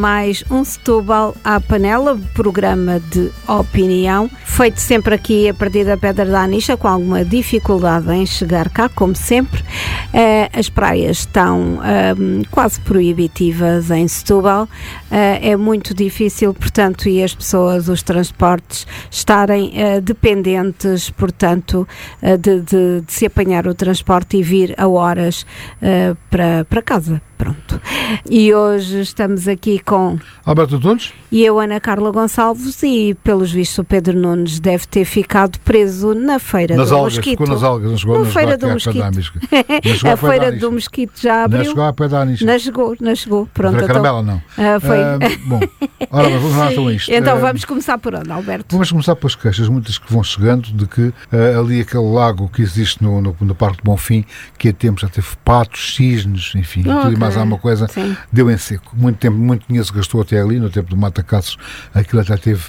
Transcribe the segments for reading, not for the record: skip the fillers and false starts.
Mais um Setúbal à panela, programa de opinião, feito sempre aqui a partir da Pedra da Anixa, com alguma dificuldade em chegar cá, como sempre. As praias estão quase proibitivas em Setúbal, é muito difícil, portanto, e as pessoas, os transportes, estarem dependentes, portanto, de se apanhar o transporte e vir a horas para casa. Pronto. E hoje estamos aqui com Alberto Antunes e eu, Ana Carla Gonçalves, e pelos vistos o Pedro Nunes deve ter ficado preso na Feira do Mosquito. Ficou nas algas, não chegou, na Feira do Mosquito. A Feira do Mosquito já abriu. Não chegou à Pé da Anixa. Não chegou. Pronto, para Caramela, não. Foi. Bom, ora, vamos lá então isto. Então vamos começar por onde, Alberto? Vamos começar pelas queixas, muitas que vão chegando, de que ali aquele lago que existe no Parque de Bonfim, que há tempo já teve patos, cisnes, enfim, tudo e mais alguma coisa, sim, deu em seco. Muito tempo, muito dinheiro se gastou até ali, no tempo do Mata Caços, aquilo até teve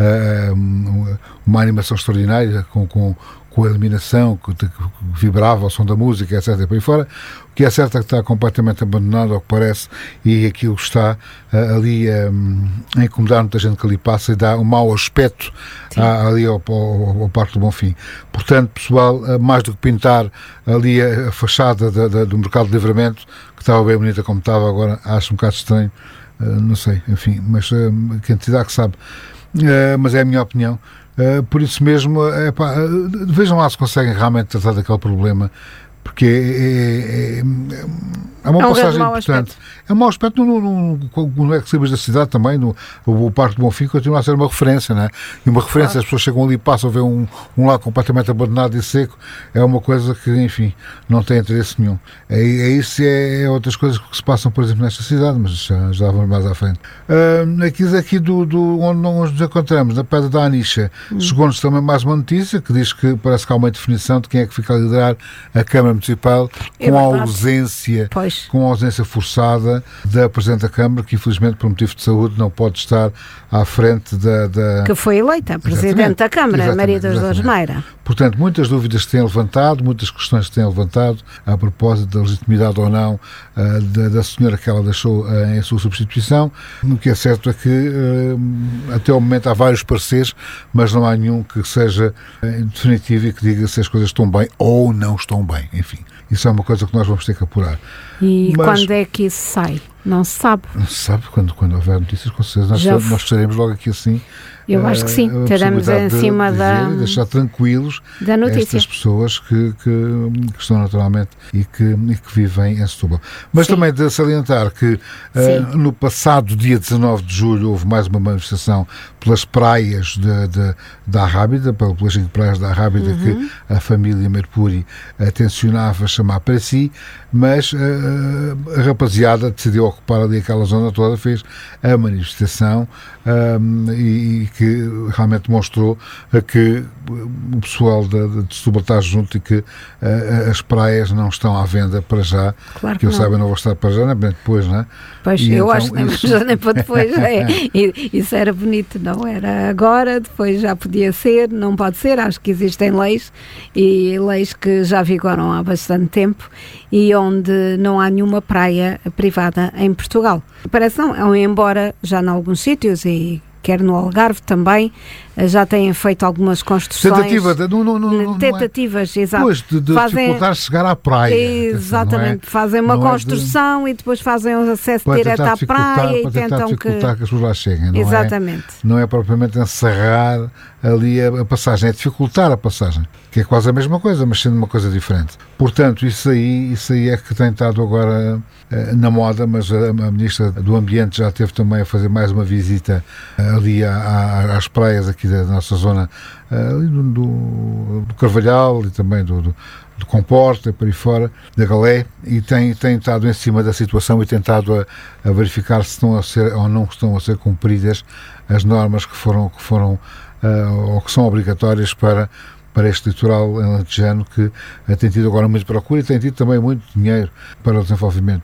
uma animação extraordinária com a iluminação, que vibrava ao som da música, etc. E por aí fora. O que é certo é que está completamente abandonado, ao que parece, e aquilo está ali a incomodar muita gente que ali passa e dá um mau aspecto ali ao Parque do Bonfim. Portanto, pessoal, mais do que pintar ali a fachada do Mercado de Livramento, que estava bem bonita como estava, agora acho um bocado estranho, não sei, enfim, mas que entidade que sabe. Mas é a minha opinião. Por isso mesmo, vejam lá se conseguem realmente tratar daquele problema, porque é uma passagem importante. É um mau aspecto no ex-libris da cidade também, o Parque do Bonfim continua a ser uma referência, não é? E uma referência, as pessoas chegam ali e passam a ver um lago completamente abandonado e seco, é uma coisa que, enfim, não tem interesse nenhum. Isso é outras coisas que se passam, por exemplo, nesta cidade, mas já vamos mais à frente. Aqui onde nos encontramos, na Pedra da Anixa, chegou-nos também mais uma notícia que diz que parece que há uma definição de quem é que fica a liderar a Câmara Municipal com a ausência forçada da Presidente da Câmara, que infelizmente por motivo de saúde não pode estar à frente que foi eleita Presidente da Câmara, Maria das Dores Meira. Portanto, muitas dúvidas se têm levantado, muitas questões se têm levantado a propósito da legitimidade ou não da senhora que ela deixou em sua substituição. O que é certo é que até o momento há vários pareceres, mas não há nenhum que seja definitivo e que diga se as coisas estão bem ou não estão bem. Enfim, isso é uma coisa que nós vamos ter que apurar. E quando é que isso sai? Não se sabe. Não se sabe, quando houver notícias, com certeza nós estaremos logo aqui assim. Eu acho que sim, teremos em cima de deixar tranquilos da notícia estas pessoas que estão naturalmente e que vivem em Setúbal. Mas sim, também de salientar que no passado dia 19 de julho houve mais uma manifestação pelas praias da Arrábida, pelas 5 praias da Arrábida, que a família Mercuri tencionava chamar para si, mas a rapaziada decidiu ocupar ali aquela zona toda, fez a manifestação e que realmente mostrou que o pessoal de Setúbal está junto e que as praias não estão à venda para já. Claro que eu saiba, não vou estar para já, nem para depois, não é? Pois, eu então, acho que nem para já nem para depois. Isso era bonito, não era agora, depois já podia ser, não pode ser. Acho que existem leis, e leis que já vigoram há bastante tempo e onde não há nenhuma praia privada em Portugal. Parece não, embora já em alguns sítios, e quer no Algarve também, já têm feito algumas construções. Tentativas, exato. Depois de dificultar chegar à praia. Exatamente, fazem uma construção e depois fazem o acesso direto à praia e tentam dificultar que as pessoas lá cheguem. Exatamente. Não é propriamente encerrar ali a passagem, é dificultar a passagem, que é quase a mesma coisa, mas sendo uma coisa diferente. Portanto, isso aí é que tem estado agora na moda, mas a Ministra do Ambiente já teve também a fazer mais uma visita ali às praias aqui da nossa zona, do Carvalhal e também do Comporta, por aí fora, da Galé, e tem estado em cima da situação e tentado a verificar se estão a ser ou não estão a ser cumpridas as normas que foram ou que são obrigatórias para este litoral alentejano, que tem tido agora muito procura e tem tido também muito dinheiro para o desenvolvimento.